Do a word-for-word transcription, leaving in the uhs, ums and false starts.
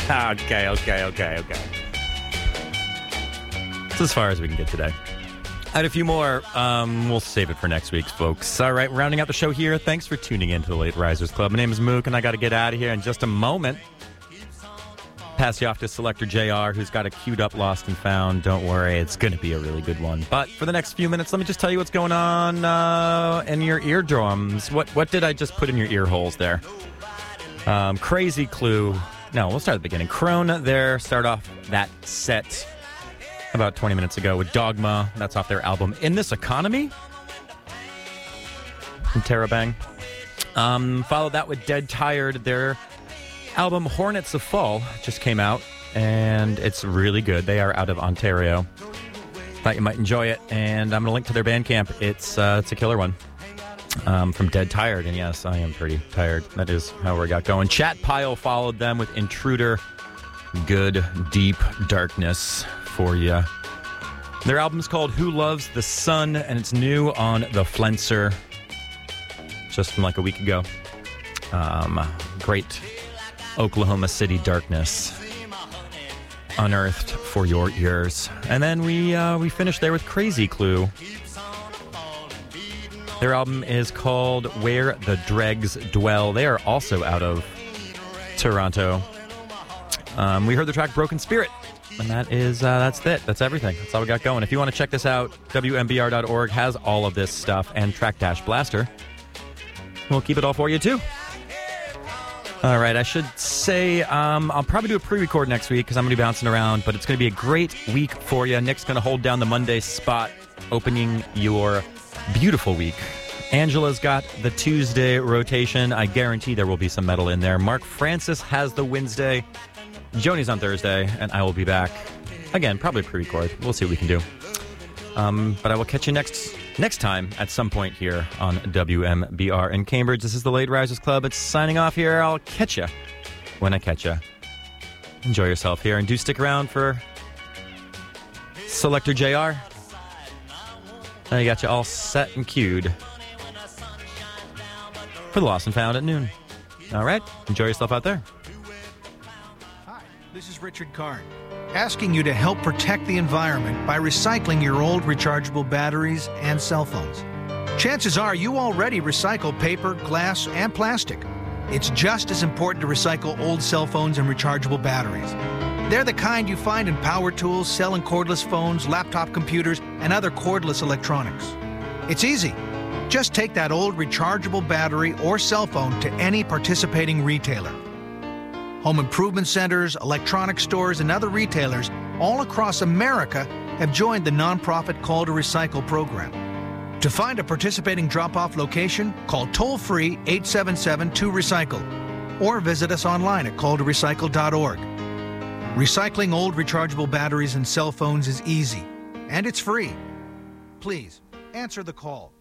okay, okay, okay, okay. It's as far as we can get today. I had a few more. Um, we'll save it for next week, folks. All right, rounding out the show here. Thanks for tuning in to the Late Risers Club. My name is Mook, and I got to get out of here in just a moment. Pass you off to Selector J R, who's got a queued up Lost and Found. Don't worry, it's going to be a really good one. But for the next few minutes, let me just tell you what's going on uh, in your eardrums. What what did I just put in your ear holes there? Um, Crazy Clue. No, we'll start at the beginning. Krone there. Start off that set about twenty minutes ago with Dogma. That's off their album In This Economy from Terabang. Um, followed that with Dead Tired. Their album Hornets of Fall just came out, and it's really good. They are out of Ontario. Thought you might enjoy it, and I'm going to link to their Bandcamp. It's uh, it's a killer one um, from Dead Tired, and yes, I am pretty tired. That is how we got going. Chat Pile followed them with Intruder. Good, deep darkness for you. Their album's called Who Loves the Sun, and it's new on the Flenser, just from like a week ago. Um, great Oklahoma City darkness unearthed for your ears. And then we uh, we finished there with Crazy Clue. Their album is called Where the Dregs Dwell. They are also out of Toronto. Um, we heard the track Broken Spirit. And that is, uh, that's it. That's everything. That's all we got going. If you want to check this out, W M B R dot org has all of this stuff, and Track Dash Blaster. We'll keep it all for you, too. All right, I should say um, I'll probably do a pre-record next week because I'm going to be bouncing around, but it's going to be a great week for you. Nick's going to hold down the Monday spot, opening your beautiful week. Angela's got the Tuesday rotation. I guarantee there will be some metal in there. Mark Francis has the Wednesday. Joni's on Thursday, and I will be back. Again, probably pre-record. We'll see what we can do. Um, but I will catch you next next time at some point here on W M B R in Cambridge. This is the Late Risers Club. It's signing off here. I'll catch you when I catch you. Enjoy yourself here, and do stick around for Selector J R. I got you all set and queued for the Lost and Found at noon. All right, enjoy yourself out there. Hi, this is Richard Karn, asking you to help protect the environment by recycling your old rechargeable batteries and cell phones. Chances are you already recycle paper, glass, and plastic. It's just as important to recycle old cell phones and rechargeable batteries. They're the kind you find in power tools, cell and cordless phones, laptop computers, and other cordless electronics. It's easy. Just take that old rechargeable battery or cell phone to any participating retailer. Home improvement centers, electronic stores, and other retailers all across America have joined the nonprofit Call to Recycle program. To find a participating drop-off location, call toll-free eight seven seven two recycle or visit us online at call to recycle dot org. Recycling old rechargeable batteries and cell phones is easy, and it's free. Please, answer the call.